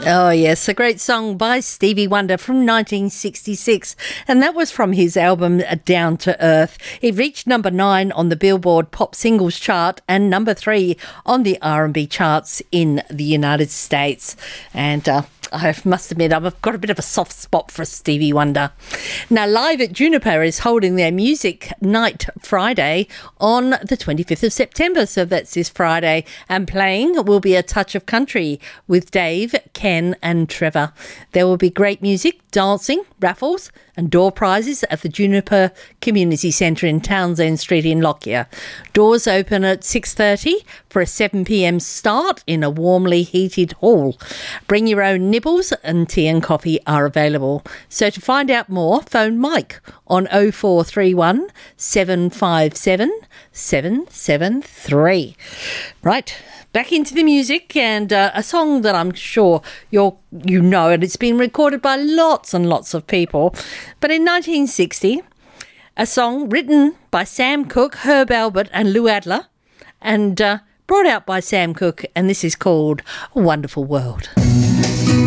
Oh, yes, a great song by Stevie Wonder from 1966, and that was from his album Down to Earth. It reached number 9 on the Billboard Pop Singles chart and number 3 on the R&B charts in the United States. And I must admit, I've got a bit of a soft spot for Stevie Wonder. Now, Live at Juniper is holding their Music Night Friday on the 25th of September, so that's this Friday, and playing will be A Touch of Country with Dave, Ken and Trevor. There will be great music, dancing, raffles and door prizes at the Juniper Community Centre in Townsend Street in Lockyer. Doors open at 6:30 for a 7 p.m. start in a warmly heated hall. Bring your own nibbles and tea and coffee are available. So to find out more, phone Mike on 0431 757 773. Right, back into the music, and a song that I'm sure you know, and it's been recorded by lots and lots of people. But in 1960, a song written by Sam Cooke, Herb Alpert and Lou Adler, and brought out by Sam Cooke, and this is called A Wonderful World.